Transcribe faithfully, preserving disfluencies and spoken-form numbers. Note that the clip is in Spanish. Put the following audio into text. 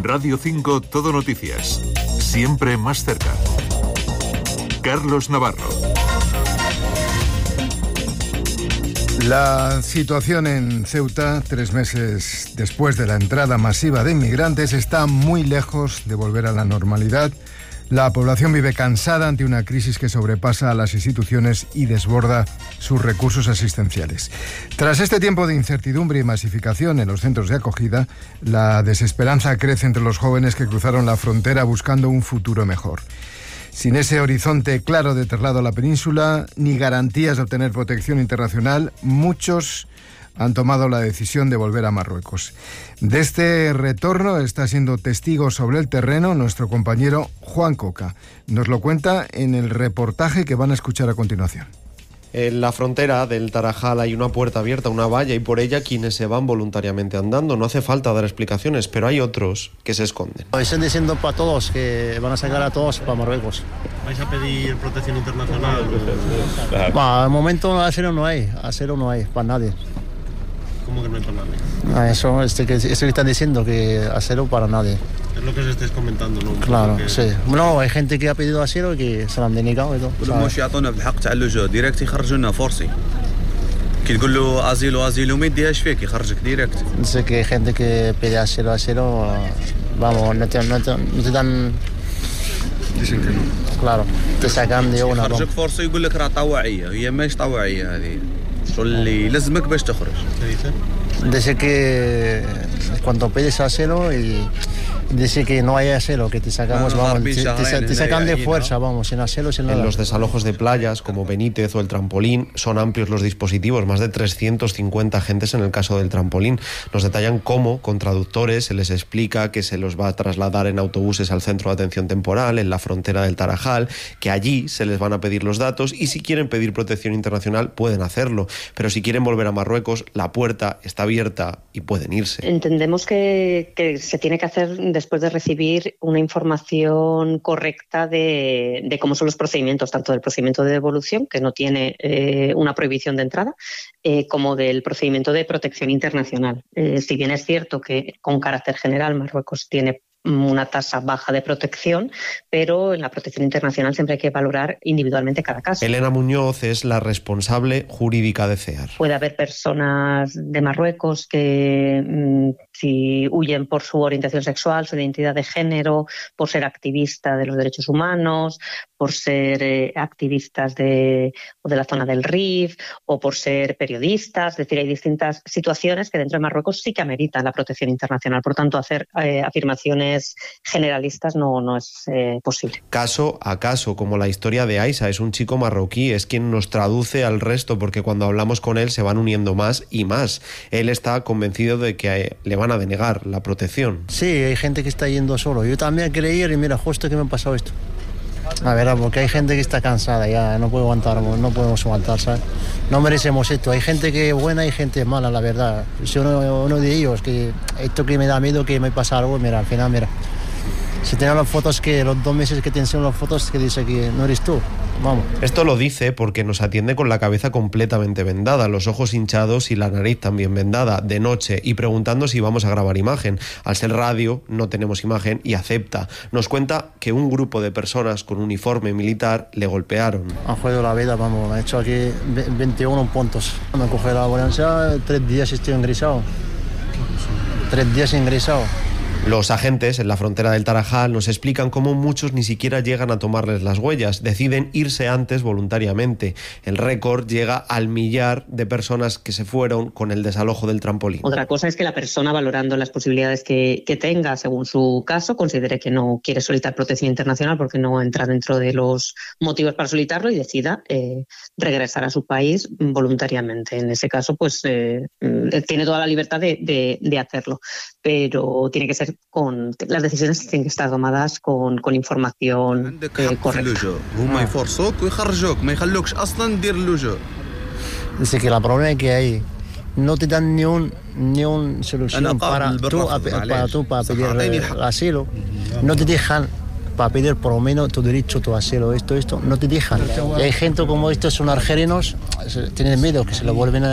Radio cinco Todo Noticias. Siempre más cerca. Carlos Navarro. La situación en Ceuta, tres meses después de la entrada masiva de inmigrantes, está muy lejos de volver a la normalidad. La población vive cansada ante una crisis que sobrepasa a las instituciones y desborda sus recursos asistenciales. Tras este tiempo de incertidumbre y masificación en los centros de acogida, la desesperanza crece entre los jóvenes que cruzaron la frontera buscando un futuro mejor. Sin ese horizonte claro de traslado a la península, ni garantías de obtener protección internacional, muchos han tomado la decisión de volver a Marruecos. De este retorno está siendo testigo sobre el terreno nuestro compañero Juan Coca. Nos lo cuenta en el reportaje que van a escuchar a continuación. En la frontera del Tarajal hay una puerta abierta, una valla, y por ella quienes se van voluntariamente andando. No hace falta dar explicaciones, pero hay otros que se esconden. Están diciendo para todos que van a sacar a todos para Marruecos. ¿Vais a pedir protección internacional? Bah, al momento acero no hay, acero no hay para nadie. ¿Cómo que no hay para nadie? Ah, eso, este, que, eso que están diciendo, que acero para nadie. Es lo que os estáis comentando, ¿no? Claro, que... sí. No, hay gente que ha pedido asilo y que se lo han denegado y todo. مش يعطونا بالحق تاع اللجوء ديريكت يخرجونا فورسي كي تقول له ازيلو ازيلو ما يديهاش فيك يخرجك ديريكت. Dice que hay gente que pide asilo, asilo, vamos, no te, no te, no te dan. Dicen que no. Claro, te sacan de una. يخرجك فورسي يقول لك راه طوعيه هي ماهيش طوعيه هذه شو اللي لازمك باش تخرج. ¿Qué dice? Dice que cuando pides asilo y dice que no hay asilo, que te sacamos, Ah, vamos, Barbie, te, te, Sahara, te sacan de ahí, ¿no? fuerza, vamos, sin asilo, sin nada. En los desalojos de playas, como Benítez o el Trampolín, son amplios los dispositivos, más de trescientos cincuenta agentes en el caso del Trampolín. Nos detallan cómo, con traductores, se les explica que se los va a trasladar en autobuses al centro de atención temporal, en la frontera del Tarajal, que allí se les van a pedir los datos y si quieren pedir protección internacional pueden hacerlo. Pero si quieren volver a Marruecos, la puerta está abierta y pueden irse. Entendemos que, que se tiene que hacer después de recibir una información correcta de, de cómo son los procedimientos, tanto del procedimiento de devolución, que no tiene eh, una prohibición de entrada, eh, como del procedimiento de protección internacional. Eh, si bien es cierto que con carácter general Marruecos tiene una tasa baja de protección, pero en la protección internacional siempre hay que valorar individualmente cada caso. Elena Muñoz es la responsable jurídica de CEAR. Puede haber personas de Marruecos que mmm, si huyen por su orientación sexual, su identidad de género, por ser activista de los derechos humanos, por ser eh, activistas de, o de la zona del Rif, o por ser periodistas. Es decir, hay distintas situaciones que dentro de Marruecos sí que ameritan la protección internacional. Por tanto, hacer eh, afirmaciones generalistas no, no es eh, posible. Caso a caso, como la historia de Aisa, es un chico marroquí, es quien nos traduce al resto, porque cuando hablamos con él se van uniendo más y más. Él está convencido de que le van a denegar la protección. Sí, hay gente que está yendo solo. Yo también quería ir y mira, justo que me ha pasado esto. A ver, porque hay gente que está cansada, ya no puedo aguantar, no podemos aguantar, ¿sabes? No merecemos esto. Hay gente que es buena y gente mala, la verdad. Soy uno, uno de ellos, que esto que me da miedo que me pasa algo, mira, al final, mira. Si tienen las fotos, que los dos meses que te enseñan las fotos, que dice que no eres tú, vamos. Esto lo dice porque nos atiende con la cabeza completamente vendada, los ojos hinchados y la nariz también vendada, de noche, y preguntando si vamos a grabar imagen. Al ser radio, no tenemos imagen y acepta. Nos cuenta que un grupo de personas con uniforme militar le golpearon. Han jodido la vida, vamos, me he hecho aquí veintiuno puntos. Me coge la ambulancia, tres días estoy ingresado. Tres días ingresado. Los agentes en la frontera del Tarajal nos explican cómo muchos ni siquiera llegan a tomarles las huellas, deciden irse antes voluntariamente. El récord llega al millar de personas que se fueron con el desalojo del Trampolín. Otra cosa es que la persona, valorando las posibilidades que, que tenga según su caso, considere que no quiere solicitar protección internacional porque no entra dentro de los motivos para solicitarlo y decida eh, regresar a su país voluntariamente. En ese caso, pues eh, tiene toda la libertad de, de, de hacerlo, pero tiene que ser con las decisiones tienen que estar tomadas con, con información eh, correcta. Dice que el problema es que hay no te dan ni un ni un solución para tú, para tú para pedir el asilo, no te dejan para pedir por lo menos tu derecho, tu asilo, esto, esto, no te dejan. Y hay gente como estos son argelinos, tienen miedo que se lo vuelven a